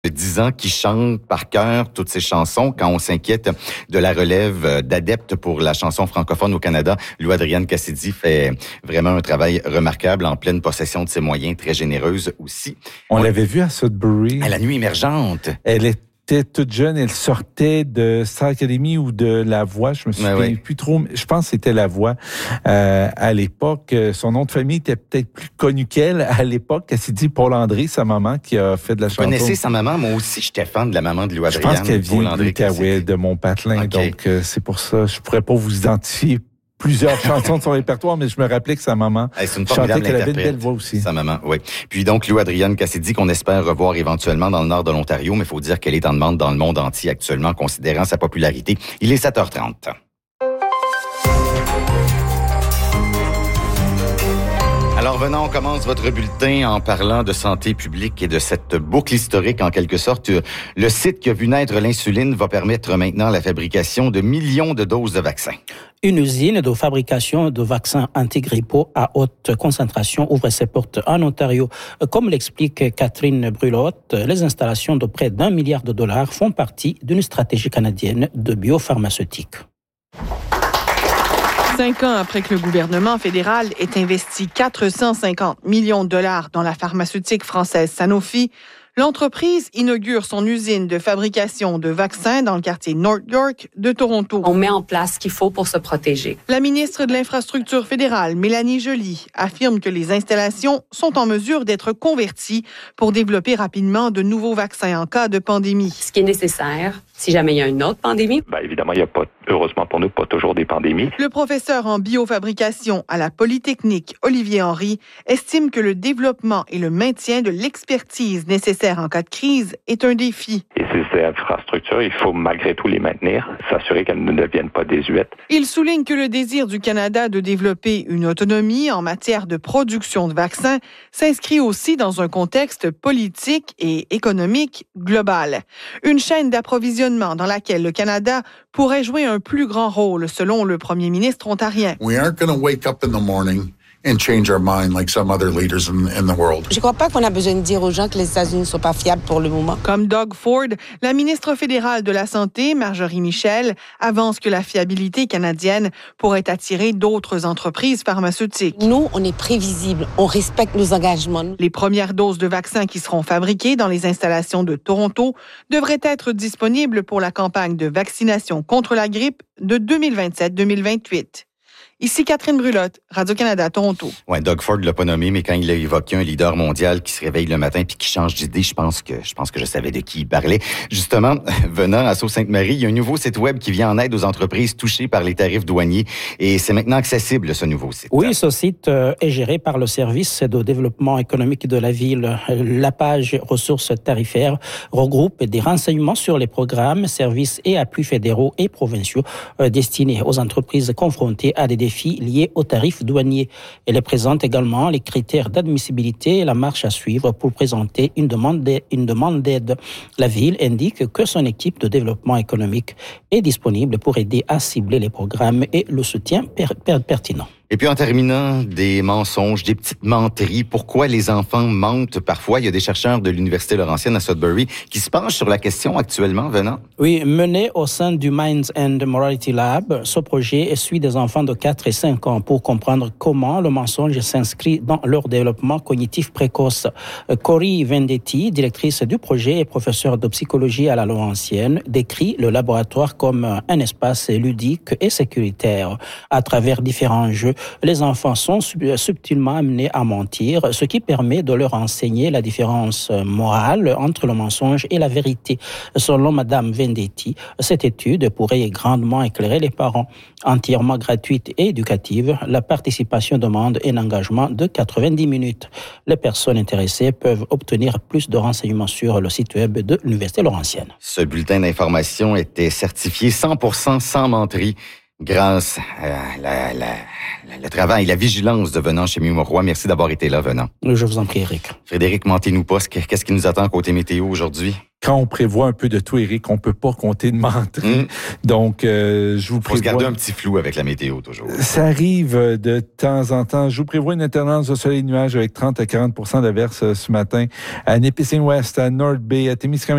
de 10 ans qui chante par cœur toutes ses chansons quand on s'inquiète de la relève d'adeptes pour la chanson francophone au Canada. Lou-Adrienne Cassidy fait vraiment un travail remarquable en pleine possession de ses moyens, très généreuse aussi. On l'avait vu à Sudbury. À la nuit émergente. Elle était toute jeune, elle sortait de Star Academy ou de La Voix, je me souviens plus trop, je pense que c'était La Voix à l'époque. Son nom de famille était peut-être plus connu qu'elle à l'époque. Cassidy Paul André, sa maman, qui a fait de la chanson. Vous connaissez sa maman? Moi aussi, j'étais fan de la maman de Lou-Adrienne. Je pense qu'elle vient de l'Outaouais, de Mont-Patelin, donc c'est pour ça, je pourrais pas vous identifier plusieurs chansons de son répertoire, mais je me rappelais que sa maman chantait, qu'elle avait une belle voix aussi. Sa maman, oui. Puis donc, Lou-Adrienne Cassidy, qu'on espère revoir éventuellement dans le nord de l'Ontario, mais il faut dire qu'elle est en demande dans le monde entier actuellement, considérant sa popularité. Il est 7h30. Alors venant, on commence votre bulletin en parlant de santé publique et de cette boucle historique en quelque sorte. Le site qui a vu naître l'insuline va permettre maintenant la fabrication de millions de doses de vaccins. Une usine de fabrication de vaccins antigrippaux à haute concentration ouvre ses portes en Ontario. Comme l'explique Catherine Brulotte, les installations de près d'$1 milliard font partie d'une stratégie canadienne de biopharmaceutique. 5 ans après que le gouvernement fédéral ait investi 450 millions de dollars dans la pharmaceutique française Sanofi, l'entreprise inaugure son usine de fabrication de vaccins dans le quartier North York de Toronto. On met en place ce qu'il faut pour se protéger. La ministre de l'Infrastructure fédérale, Mélanie Joly, affirme que les installations sont en mesure d'être converties pour développer rapidement de nouveaux vaccins en cas de pandémie. Ce qui est nécessaire si jamais il y a une autre pandémie. Évidemment, il n'y a pas, heureusement pour nous, pas toujours des pandémies. Le professeur en biofabrication à la Polytechnique, Olivier Henry, estime que le développement et le maintien de l'expertise nécessaire en cas de crise est un défi. Et ces infrastructures, il faut malgré tout les maintenir, s'assurer qu'elles ne deviennent pas désuètes. Il souligne que le désir du Canada de développer une autonomie en matière de production de vaccins s'inscrit aussi dans un contexte politique et économique global. Une chaîne d'approvisionnement dans laquelle le Canada pourrait jouer un plus grand rôle, selon le premier ministre ontarien. We aren't going to wake up in the morning and change our mind like some other leaders in the world. Je ne crois pas qu'on a besoin de dire aux gens que les États-Unis ne sont pas fiables pour le moment. Comme Doug Ford, la ministre fédérale de la Santé, Marjorie Michel, avance que la fiabilité canadienne pourrait attirer d'autres entreprises pharmaceutiques. Nous, on est prévisibles, on respecte nos engagements. Les premières doses de vaccins qui seront fabriquées dans les installations de Toronto devraient être disponibles pour la campagne de vaccination contre la grippe de 2027-2028. Ici Catherine Brulotte, Radio-Canada, Toronto. Ouais, Doug Ford l'a pas nommé, mais quand il a évoqué un leader mondial qui se réveille le matin puis qui change d'idée, je pense que je savais de qui il parlait. Justement, venant à Sault-Sainte-Marie, il y a un nouveau site web qui vient en aide aux entreprises touchées par les tarifs douaniers et c'est maintenant accessible, ce nouveau site. Oui, ce site est géré par le service de développement économique de la ville. La page ressources tarifaires regroupe des renseignements sur les programmes, services et appuis fédéraux et provinciaux destinés aux entreprises confrontées à des défis liés aux tarifs douaniers. Elle présente également les critères d'admissibilité et la marche à suivre pour présenter une demande d'aide. La ville indique que son équipe de développement économique est disponible pour aider à cibler les programmes et le soutien pertinent. Et puis en terminant, des mensonges, des petites menteries. Pourquoi les enfants mentent parfois? Il y a des chercheurs de l'Université Laurentienne à Sudbury qui se penchent sur la question actuellement, venant. Oui, mené au sein du Minds and Morality Lab, ce projet suit des enfants de 4 et 5 ans pour comprendre comment le mensonge s'inscrit dans leur développement cognitif précoce. Cory Vendetti, directrice du projet et professeure de psychologie à la Laurentienne, décrit le laboratoire comme un espace ludique et sécuritaire. À travers différents jeux, les enfants sont subtilement amenés à mentir, ce qui permet de leur enseigner la différence morale entre le mensonge et la vérité. Selon Madame Vendetti, cette étude pourrait grandement éclairer les parents. Entièrement gratuite et éducative, la participation demande un engagement de 90 minutes. Les personnes intéressées peuvent obtenir plus de renseignements sur le site web de l'Université Laurentienne. Ce bulletin d'information était certifié 100% sans menterie. Grâce à le travail et la vigilance de Venant chez Mimo-Roy. Merci d'avoir été là, Venant. Je vous en prie, Eric. Frédéric, mentez-nous pas. Qu'est-ce qui nous attend côté météo aujourd'hui? quand on prévoit un peu de tout, Éric, on peut pas compter de menterie. Donc, je vous prévois... Faut se garder un petit flou avec la météo, toujours. Ça arrive de temps en temps. Je vous prévois une alternance de soleil et nuages avec 30 à 40 d'averses ce matin à Nipissing West, à North Bay, à Témiscamingue,